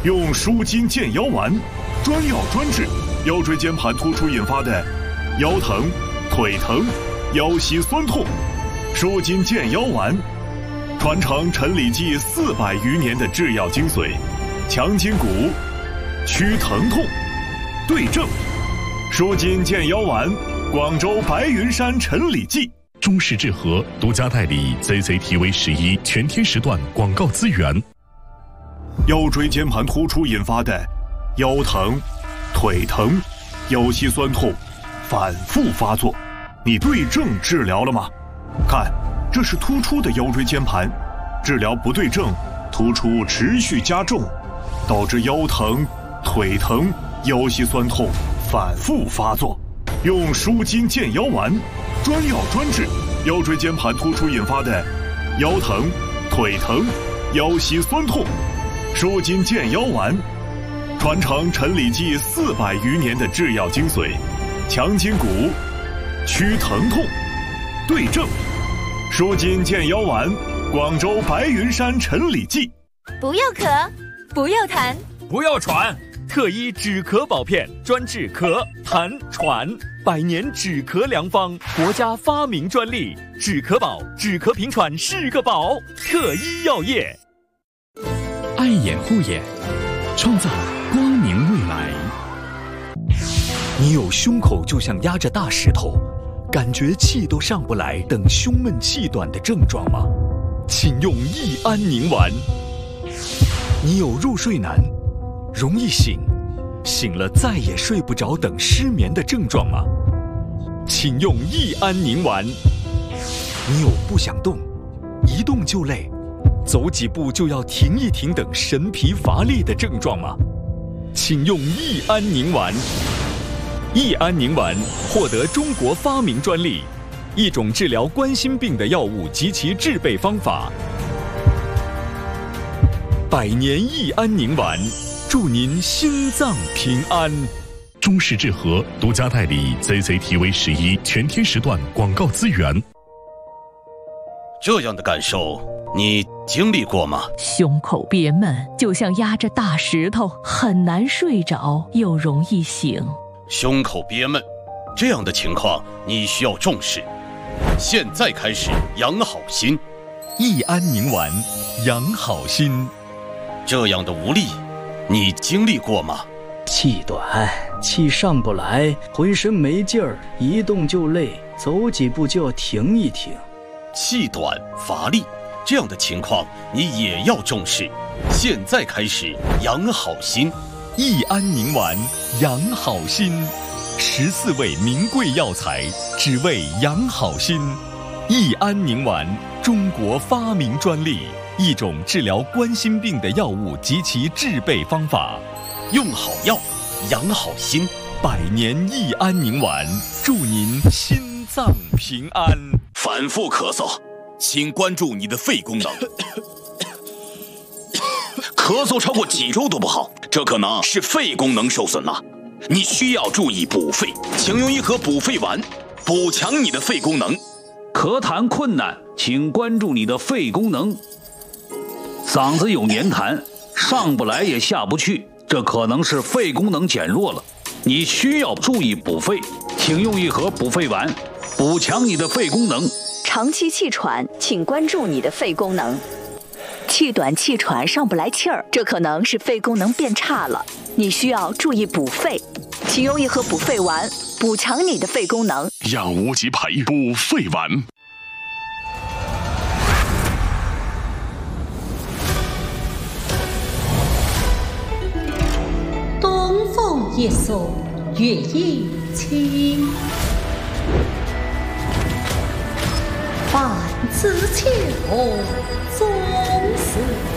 用舒筋健腰丸，专药专治腰椎间盘突出引发的腰疼、腿疼、腰膝酸痛。舒筋健腰丸，传承陈李济400余年的制药精髓，强筋骨，祛疼痛，对症。舒筋健腰丸，广州白云山陈李济。 中式治和独家代理 CCTV11全天时段广告资源。 腰椎间盘突出引发的腰疼、腿疼、腰膝酸痛反复发作，你对症治疗了吗？看，这是突出的腰椎间盘，治疗不对症，突出持续加重，导致腰疼、腿疼、腰膝酸痛反复发作。用舒筋健腰丸，专药专治腰椎间盘突出引发的腰疼、腿疼、腰膝酸痛。舒筋健腰丸，传承陈李济400余年的制药精髓，强筋骨，祛疼痛，对症。舒筋健腰丸，广州白云山陈李济。 不要咳，不要痰， 不要喘，特医止咳保片，专治咳、痰、喘，100年止咳良方，国家发明专利，止咳宝，止咳平喘是个宝，特医药业。 爱眼护眼，创造光明未来。 你有胸口就像压着大石头，感觉气都上不来等胸闷气短的症状吗？请用益安宁丸。你有入睡难，容易醒，醒了再也睡不着等失眠的症状吗？请用益安宁丸。你有不想动，一动就累，走几步就要停一停等神疲乏力的症状吗？请用益安宁丸。益安宁丸获得中国发明专利，一种治疗冠心病的药物及其制备方法。100年益安宁丸，祝您心脏平安。 中式治和独家代理 CCTV11全天时段广告资源。 这样的感受你经历过吗？ 胸口憋闷，就像压着大石头，很难睡着，又容易醒。 胸口憋闷，这样的情况你需要重视。现在开始养好心， 益安宁丸，养好心。 这样的无力，你经历过吗？ 气短，气上不来，浑身没劲儿，一动就累，走几步就要停一停。 气短乏力，这样的情况你也要重视。现在开始养好心， 益安宁丸，养好心。14味名贵药材，只为养好心。益安宁丸，中国发明专利，一种治疗冠心病的药物及其制备方法。 用好药，养好心。 100年益安宁丸，祝您心脏平安。 反复咳嗽，请关注你的肺功能。咳嗽超过几周都不好，这可能是肺功能受损了。你需要注意补肺，请用一盒补肺丸，补强你的肺功能。 咳痰困难，请关注你的肺功能。嗓子有黏痰，上不来也下不去，这可能是肺功能减弱了。你需要注意补肺，请用一盒补肺丸，补强你的肺功能。 长期气喘，请关注你的肺功能。气短气喘上不来气儿，这可能是肺功能变差了，你需要注意补肺，请用一盒补肺丸，补强你的肺功能。 养无极培补肺丸。 东风一送月影清，半自秋总是